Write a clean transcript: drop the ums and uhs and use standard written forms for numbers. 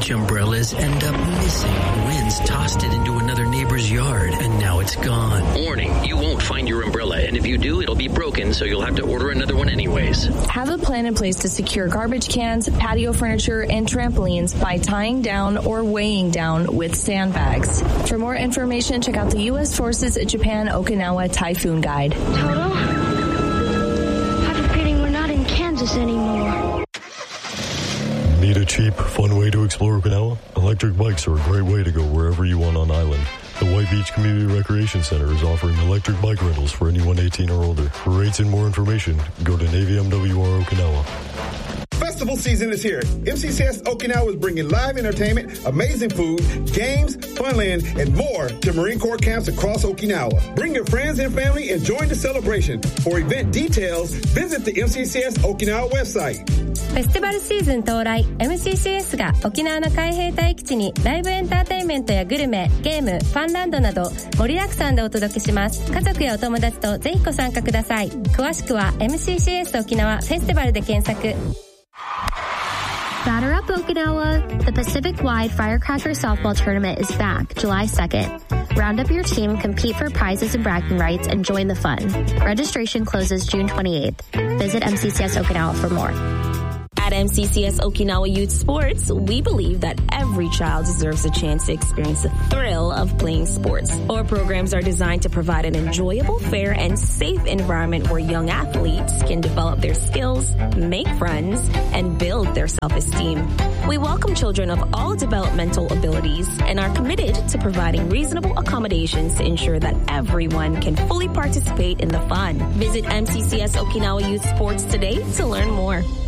beach umbrellas end up missing. Winds tossed it into another neighbor's yard, and now it's gone. Warning, you won't find your umbrella, and if you do, it'll be broken, so you'll have to order another one anyways. Have a plan in place to secure garbage cans, patio furniture, and trampolines by tying down or weighing down with sandbags. For more information, check out the U.S. Forces Japan Okinawa Typhoon Guide. Toto, I have a feeling we're not in Kansas anymore. Need a cheap, fun way to explore Okinawa? Electric bikes are a great way to go wherever you want on island. The White Beach Community Recreation Center is offering electric bike rentals for anyone 18 or older. For rates and more information, go to Navy MWR Okinawa. Festival season is here. MCCS Okinawa is bringing live entertainment, amazing food, games, funland, and more to Marine Corps camps across Okinawa. Bring your friends and family and join the celebration. For event details, visit the MCCS Okinawa website. フェスティバルシーズン到来 MCCS が沖縄の海兵隊基地にライブエンターテインメントやグルメ、ゲーム、ファンランドなど盛りだくさんでお届けします。家族やお友達とぜひご参加ください。詳しくは MCCS 沖縄フェスティバルで検索。 Batter up Okinawa! The Pacific-wide Firecracker Softball Tournament is back July 2nd. Round up your team, compete for prizes and bragging rights, and join the fun. Registration closes June 28th. Visit MCCS Okinawa for more. At MCCS Okinawa Youth Sports, we believe that every child deserves a chance to experience the thrill of playing sports. Our programs are designed to provide an enjoyable, fair, and safe environment where young athletes can develop their skills, make friends, and build their self-esteem. We welcome children of all developmental abilities and are committed to providing reasonable accommodations to ensure that everyone can fully participate in the fun. Visit MCCS Okinawa Youth Sports today to learn more.